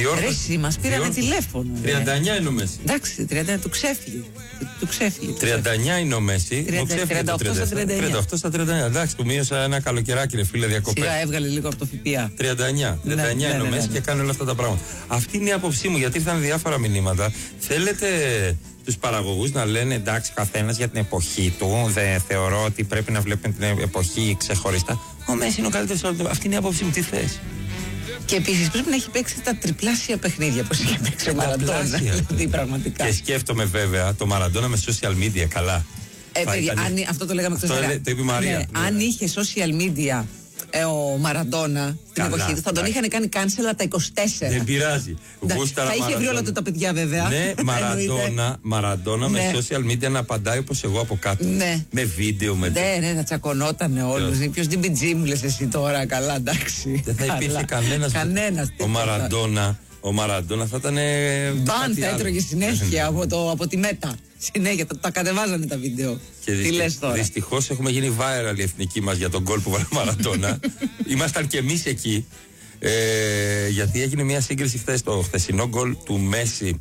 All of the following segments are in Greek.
Διόρθωση. Μας πήρανε τηλέφωνο. 39 είναι ο Μέση. Εντάξει, 39 του ξέφυγε. 39 είναι ο Μέση. 38 στα 39. Εντάξει, του μείωσα ένα καλοκαιράκι, ρε φίλε, διακοπές. Σιγά έβγαλε λίγο από το ΦΠΑ. 39 είναι ο Μέση και κάνει όλα αυτά τα πράγματα. Αυτή είναι η άποψή μου, γιατί ήρθαν διάφορα μηνύματα. Θέλετε τους παραγωγούς να λένε εντάξει, καθένας για την εποχή του. Δεν θεωρώ ότι πρέπει να βλέπουμε την εποχή ξεχωριστά. Ο Μέση είναι ο καλύτερος. Αυτή είναι η άποψή μου. Τι θες? Και επίσης πρέπει να έχει παίξει τα τριπλάσια παιχνίδια όπως είχε παίξει ο Μαραντόνα. Δηλαδή πραγματικά. Και σκέφτομαι βέβαια το Μαραντόνα με social media καλά. Παιδιά, αυτό το λέγαμε χθες. Το είπε η Μαρία. Ναι, αν είχε social media ο Μαραντόνα στην εποχή του, θα τον είχαν κάνει cancel από τα 24. Δεν πειράζει. Θα είχε βρει όλα τα παιδιά βέβαια. Ναι, Μαραντόνα με social media να απαντάει όπως εγώ από κάτω. Με βίντεο, με ναι, να τσακωνότανε όλους. Ποιος DBG μου λες εσύ τώρα, καλά, εντάξει. Δεν θα υπήρχε κανένας. Ο Μαραντόνα θα ήταν. Μπαν θα έτρωγε συνέχεια από τη Μέτα. Συνέχεια, τα κατεβάζανε τα βίντεο. Τι λες τώρα? Δυστυχώς έχουμε γίνει viral η εθνική μας για τον γκολ που βάλε ο Μαραντόνα. Ήμασταν κι εμείς εκεί. Γιατί έγινε μια σύγκριση χθες, το χθεσινό γκολ του Μέση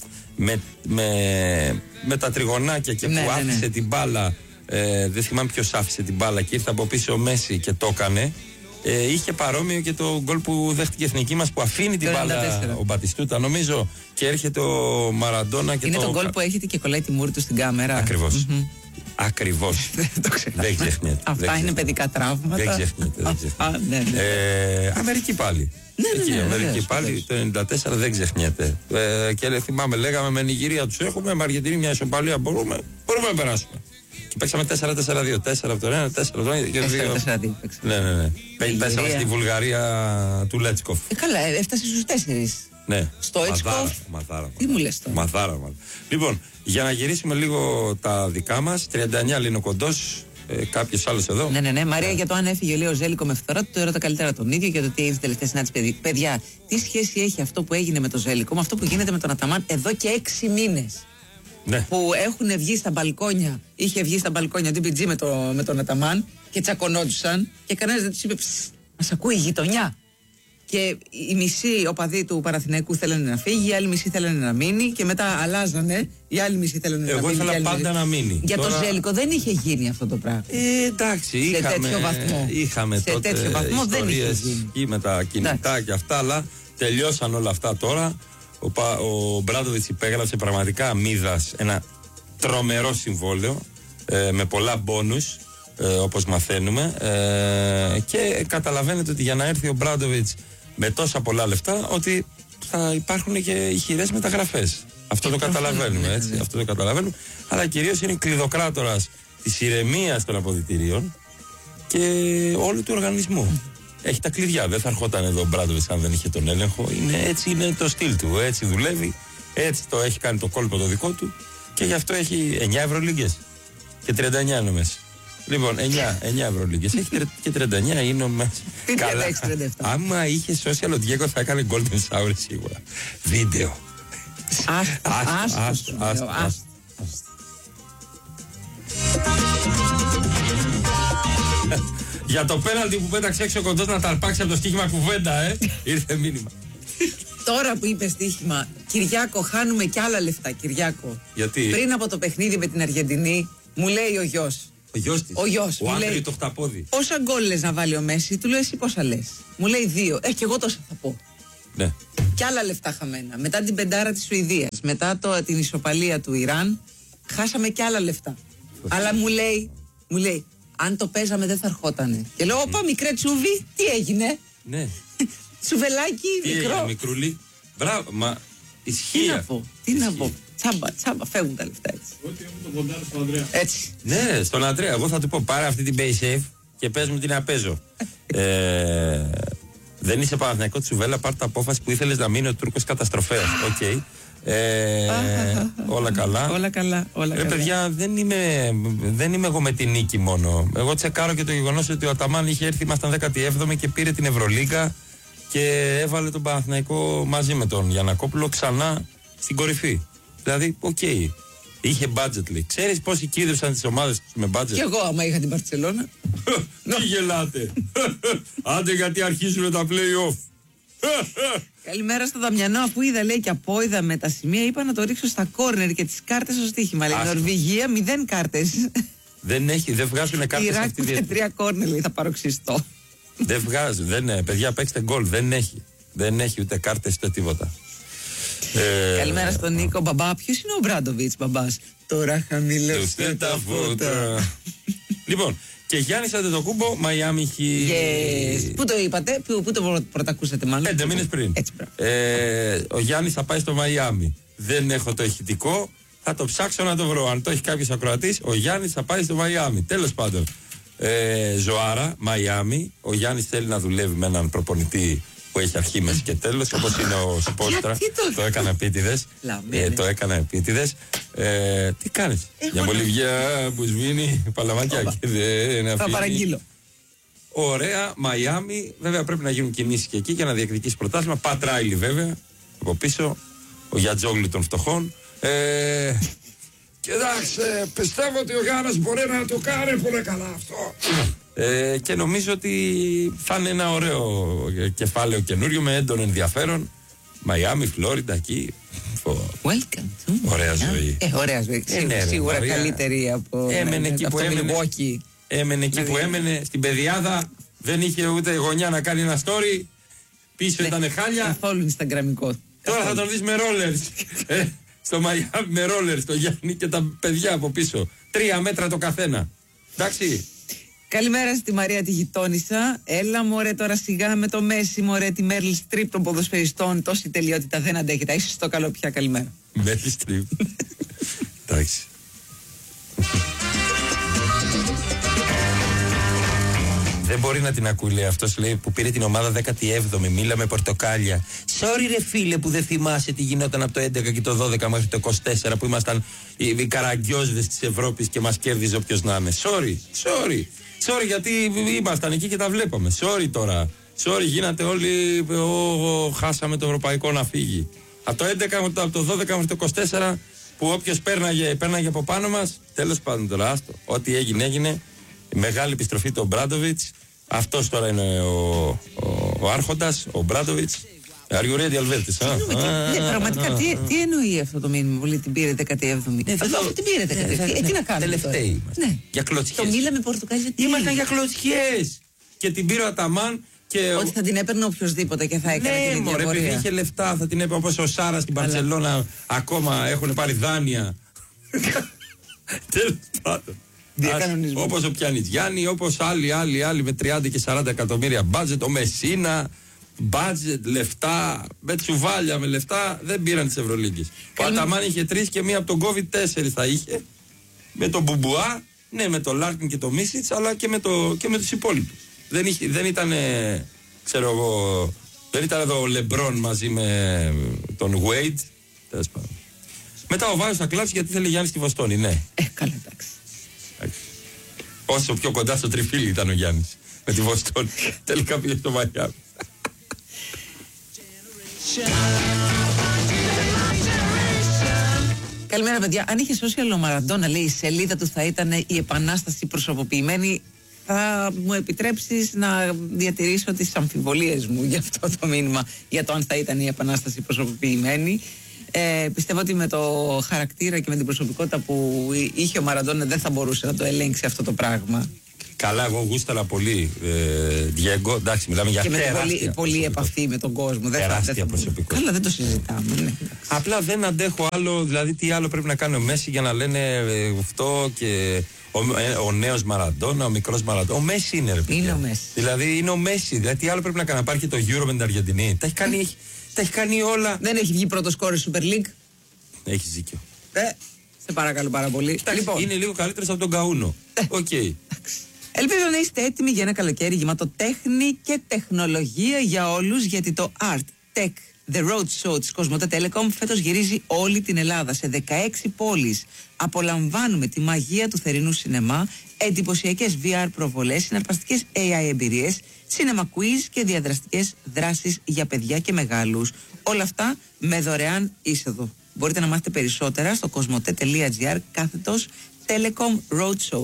με τα τριγωνάκια και που άφησε την μπάλα. Δεν θυμάμαι ποιος άφησε την μπάλα και ήρθε από πίσω ο Μέση και το έκανε. Είχε παρόμοιο και το γκολ που δέχτηκε η εθνική μας, που αφήνει την μπάλα ο Μπατιστούτα νομίζω και έρχεται ο Μαραντόνα και είναι το γκολ που έρχεται και κολλάει τη μούρη του στην κάμερα. Ακριβώς. Ακριβώς. Δεν ξεχνιέται. Αυτά είναι παιδικά τραύματα. Δεν ξεχνιέται. Αμερική πάλι. Εκεί, Αμερική πάλι το 94 δεν ξεχνιέται. Και θυμάμαι, λέγαμε με Νιγηρία τους έχουμε, με Αργεντινή μια ισοπαλία μπορούμε να περάσουμε. Και παίξαμε 4-4-2. 4 από το 1, 4 από το 2 και 4-4-2. Ναι. Πέσαμε στη Βουλγαρία του Λέτσκοφ. Καλά, έφτασε στους 4. Ναι. Στο Λέτσκοφ. Μαθάρα. Τι μου λες τώρα? Μαθάρα. Λοιπόν, για να γυρίσουμε λίγο τα δικά μας. 39 λέει ο κοντός. Κάποιος άλλος εδώ. Ναι. Μαρία, για το αν έφυγε λέει ο Ζέλικο με φθορά του, το έρωτα καλύτερα τον ίδιο και το τι έγινε τελευταία συνάντηση. Παιδιά, τι σχέση έχει αυτό που έγινε με τον Ζέλικο με αυτό που γίνεται με τον Αταμάν εδώ και 6 μήνες? Ναι. Που έχουν βγει στα μπαλκόνια, είχε βγει στα μπαλκόνια DPG με τον Αταμάν και τσακωνόντουσαν και κανένας δεν τους είπε μας ακούει η γειτονιά. Και οι μισοί οπαδοί του Παναθηναϊκού θέλανε να φύγει, οι άλλοι μισοί θέλανε να μείνει και μετά αλλάζανε, οι άλλοι μισοί θέλανε να μείνει. Εγώ ήθελα πάντα να μείνει. Για τον Ζέλικο δεν είχε γίνει αυτό το πράγμα. Εντάξει, σε τέτοιο βαθμό. Είχαμε σε τότε τέτοιο βαθμό δεν είχε γίνει. Με τα κινητά και αυτά, αλλά τελειώσαν όλα αυτά τώρα. Ο Μπράντοβιτς υπέγραψε πραγματικά αμίδας ένα τρομερό συμβόλαιο με πολλά μπόνους όπως μαθαίνουμε και καταλαβαίνετε ότι για να έρθει ο Μπράντοβιτς με τόσα πολλά λεφτά ότι θα υπάρχουν και ηχηρές μεταγραφές. Αυτό το καταλαβαίνουμε, έτσι, αυτό το καταλαβαίνουμε, αλλά κυρίως είναι κλειδοκράτορας της ηρεμίας των αποδυτηρίων και όλου του οργανισμού. Έχει τα κλειδιά, δεν θα ερχόταν εδώ ο Μπράντοβιτς αν δεν είχε τον έλεγχο. Έτσι είναι το στυλ του, έτσι δουλεύει, έτσι το έχει κάνει το κόλπο το δικό του και γι' αυτό έχει 9 Ευρωλίγκες και 39 είναι μέσα. Λοιπόν, 9 Ευρωλίγκες, έχει και 39 είναι μέσα. Καλά, άμα είχε social ο Diego θα έκανε golden shower σίγουρα. Βίντεο. Άστο. Για το πέναλτι που πέταξε έξω ο κοντός να τα αρπάξει από το στοίχημα κουβέντα, ήρθε μήνυμα. Τώρα που είπε στοίχημα, Κυριάκο, χάνουμε κι άλλα λεφτά, Κυριάκο. Γιατί? Πριν από το παιχνίδι με την Αργεντινή, μου λέει ο γιος. Ο γιος της. Ο Άντρη το χταπόδι. Πόσα γκολ λες να βάλει ο Μέση? Του λέω εσύ πόσα λες? Μου λέει 2. Και εγώ τόσα θα πω. Ναι. Κι άλλα λεφτά χαμένα. Μετά την πεντάρα της Σουηδίας, μετά την ισοπαλία του Ιράν, χάσαμε κι άλλα λεφτά. Αλλά μου λέει, αν το παίζαμε δεν θα ερχότανε. Και λέω, όπα μικρέ τσούβι, τι έγινε? Ναι. Τσουβελάκι, μικρό. Έγινε, μικρούλι. Μπράβο, μα ισχύει. Τι να πω. Τσάμπα, φεύγουν τα λεφτά έτσι. Ό,τι έχουν τον ποντάρι στον Ανδρέα. Έτσι. Ναι, στον Ανδρέα. Εγώ θα του πω, πάρε αυτή την pay-safe και πες μου τι να παίζω. Δεν είσαι Παναθηναϊκό Τσουβέλα, πάρ' τα απόφαση που ήθελες να μείνει ο Τούρκος καταστροφέας. Οκ. Όλα καλά. Όλα καλά. Παιδιά, δεν είμαι εγώ με την νίκη μόνο. Εγώ τσεκάρω και το γεγονός ότι ο Αταμάν είχε έρθει, ήμασταν 17η και πήρε την Ευρωλίγκα και έβαλε τον Παναθηναϊκό μαζί με τον Γιαννακόπουλο ξανά στην κορυφή. Δηλαδή, είχε budget league. Ξέρεις πόσοι κίδρυσαν τις ομάδες τους με budget? Κι εγώ, άμα είχα την Μπαρτσελώνα. Τι γελάτε? Άντε, γιατί αρχίζουν τα play-off. Καλημέρα στο Δαμιανό. Αφού είδα, λέει, και απόειδα με τα σημεία, είπα να το ρίξω στα κόρνερ και τις κάρτες στο στοίχημα. Λέει, Νορβηγία 0 κάρτες. Δεν βγάζουν κάρτες αυτή τη 3 κόρνερ, λέει, θα πάρω ξυστό. Δεν βγάζει, παιδιά, παίξτε γκολ. Δεν έχει ούτε κάρτες ούτε τίποτα. Καλημέρα στον Νίκο. Μπαμπά, ποιος είναι ο Μπράντοβιτς, μπαμπάς? Τώρα χαμηλώστε τα φώτα. Λοιπόν, και Γιάννης Αντετοκούμπο, Μαϊάμι Χι. Πού το είπατε, πού το πρωτακούσατε μάλλον? 5 μήνες πριν. Ο Γιάννης θα πάει στο Μαϊάμι. Δεν έχω το ηχητικό, θα το ψάξω να το βρω. Αν το έχει κάποιος ακροατής, ο Γιάννης θα πάει στο Μαϊάμι. Τέλος πάντων. Ζωάρα, Μαϊάμι. Ο Γιάννης θέλει να δουλεύει με έναν προπονητή που έχει αρχή, μέση και τέλος, όπως είναι ο Σπόστρα. Το έκανα επίτηδες. Τι κάνεις? Για μολυβιά που σβήνει παλαμάκια και δεν αφήνει. Θα παραγγείλω. Ωραία, Μαϊάμι. Βέβαια πρέπει να γίνουν κινήσεις και εκεί για να διακριτήσει πρωτάθλημα. Πατράιλι βέβαια από πίσω. Ο Γιατζόγλου των φτωχών. Κοιτάξτε, πιστεύω ότι ο Γιάννης μπορεί να το κάνει πολύ καλά αυτό. Και νομίζω ότι θα είναι ένα ωραίο κεφάλαιο καινούριο με έντονο ενδιαφέρον. Μαϊάμι, Φλόριντα, εκεί. Welcome. Ωραία ζωή. Ωραία ζωή. Σίγουρα καλύτερη από το Milwaukee. Έμενε εκεί που έμενε, στην Πεδιάδα. Δεν είχε ούτε γωνιά να κάνει ένα story. Πίσω ήταν χάλια. Καθόλου Instagramικό. Τώρα θα τον δεις με ρόλερς. Στο Μαϊάμι με ρόλερς, το Γιάννη και τα παιδιά από πίσω. 3 μέτρα το καθένα. Εντάξει. Καλημέρα στη Μαρία τη γειτόνισσα. Έλα μωρέ τώρα σιγά με το Μέση, μωρέ, τη Μέρλ Στριπ των ποδοσφαιριστών. Τόση τελειότητα δεν αντέχεται. Είσαι στο καλό πια, καλημέρα. Μέρλ Στριπ. Εντάξει. Δεν μπορεί να την ακούει, λέει αυτός, λέει, που πήρε την ομάδα 17η, μίλα με πορτοκάλια. Sorry ρε φίλε που δεν θυμάσαι τι γινόταν από το 11 και το 12 μέχρι το 24 που ήμασταν οι καραγκιόζδες της Ευρώπης και μας κέρδιζε όποιος να είναι. Sorry γιατί ήμασταν εκεί και τα βλέπαμε. Sorry τώρα. Sorry, γίνατε όλοι, χάσαμε το ευρωπαϊκό να φύγει. Από το 11, από το 12 μέχρι το 24 που όποιος πέρναγε από πάνω μας, τέλος πάντων τώρα, άστο. Ό,τι έγινε. Η μεγάλη επιστροφή του Μπράντοβιτς. Αυτός τώρα είναι ο άρχοντας, ο Μπράντοβιτς. Are you ready, Αλβέρτης? Πραγματικά, τι εννοεί αυτό το μήνυμα που λέει την πήρε 17η? Αυτό την πήρε 17η. Τι να κάνουμε? Τελευταίοι είμαστε. Για κλωτσιές. Το μίλα με πορτοκάλια. Ήμασταν για κλωτσιές. Και την πήρε ο Αταμάν. Ότι θα την έπαιρνε οποιοδήποτε και θα έκανε την ίδια πορεία. Επειδή είχε λεφτά, θα την έπαιρνε όπως ο Σάρα στην Μπαρσελόνα. Ακόμα έχουν πάρει δάνεια. Τέλος πάντων. Όπως ο Πιανιτζιάννη, όπως άλλοι με 30 και 40 εκατομμύρια μπάτζετ, ο Μεσίνα, μπάτζετ, λεφτά, με τσουβάλια με λεφτά, δεν πήραν τις Ευρωλίγκες. Ο Αταμάν είχε 3 και μία από τον COVID 4 θα είχε, με τον Μπουμπουά, ναι, με τον Λάρκιν και τον Μίσιτς, αλλά και με τους υπόλοιπους. Δεν ήταν, ξέρω εγώ, δεν ήταν εδώ ο Λεμπρόν μαζί με τον Wade. Μετά ο Βάιος θα κλάψει γιατί θέλει Γιάννη στη Βοστόνη, ναι. Καλά, εντάξει. Όσο πιο κοντά στο τριφύλι ήταν ο Γιάννης με τη Βοστόνη. Τελικά πήγε στο Μαϊάμι. Καλημέρα παιδιά. Αν είχε social ο Μαραντόνα, λέει, η σελίδα του θα ήταν η επανάσταση προσωποποιημένη, θα μου επιτρέψεις να διατηρήσω τις αμφιβολίες μου για αυτό το μήνυμα, για το αν θα ήταν η επανάσταση προσωποποιημένη. Πιστεύω ότι με το χαρακτήρα και με την προσωπικότητα που είχε ο Μαραντόνα δεν θα μπορούσε να το ελέγξει αυτό το πράγμα. Καλά, εγώ γούσταρα πολύ Διέγκο, εντάξει, μιλάμε για τεράστια και με πολύ επαφή με τον κόσμο. Τεράστια προσωπικότητα. Καλά, δεν το συζητάμε. Ναι. Απλά δεν αντέχω άλλο, δηλαδή τι άλλο πρέπει να κάνει ο Μέση για να λένε αυτό και ο νέος Μαραντόνα, ο μικρός Μαραντόνα. Ο Μέση είναι, ρε παιδιά. Είναι ο Μέση. Δηλαδή είναι ο Μέση. Δηλαδή τι άλλο πρέπει να κάνει? Υπάρχει και το Euro με την Αργεντινή. Τα έχει κάνει όλα. Δεν έχει βγει πρώτο σκόρ Super League. Έχει δίκιο. Σε παρακαλώ πάρα πολύ. Λοιπόν. Είναι λίγο καλύτερος από τον Καούνο. Οκ. Ελπίζω να είστε έτοιμοι για ένα καλοκαίρι γεμάτο τέχνη και τεχνολογία για όλους, γιατί το Art Tech The Road Show της Κοσμοτέ Telecom φέτος γυρίζει όλη την Ελλάδα σε 16 πόλεις. Απολαμβάνουμε τη μαγεία του θερινού σινεμά, εντυπωσιακές VR προβολές, συναρπαστικές AI εμπειρίες, cinema quiz και διαδραστικές δράσεις για παιδιά και μεγάλους. Όλα αυτά με δωρεάν είσοδο. Μπορείτε να μάθετε περισσότερα στο cosmote.gr/Telecom Roadshow.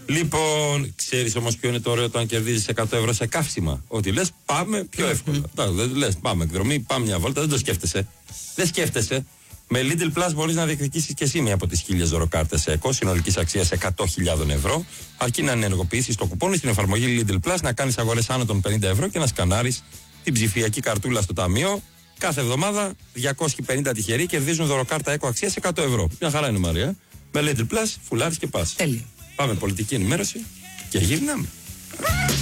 Λοιπόν, ξέρεις όμως ποιο είναι το ωραίο όταν κερδίζεις 100 ευρώ σε καύσιμα? Ότι λες πάμε πιο εύκολα. Λες πάμε εκδρομή, πάμε μια βόλτα, δεν το σκέφτεσαι. Δεν σκέφτεσαι. Με Lidl Plus μπορείς να διεκδικήσεις και εσύ μία από τις 1000 δωροκάρτες ΕΚΟ συνολικής αξίας 100.000 ευρώ, αρκεί να ενεργοποιήσεις το κουπόνι στην εφαρμογή Lidl Plus, να κάνεις αγορές άνω των 50 ευρώ και να σκανάρεις την ψηφιακή καρτούλα στο ταμείο. Κάθε εβδομάδα 250 τυχεροί κερδίζουν δωροκάρτα ΕΚΟ αξίας 100 ευρώ. Μια χαρά είναι, Μαρία. Με Lidl Plus, φουλάρεις και πας. Τέλειο. Πάμε πολιτική ενημέρωση και γυρνάμε.